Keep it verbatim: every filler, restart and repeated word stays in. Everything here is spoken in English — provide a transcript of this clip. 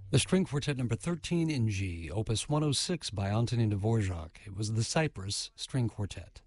The string quartet number thirteen in G, opus one oh six by Antonin Dvorak. It was the Cyprus String Quartet.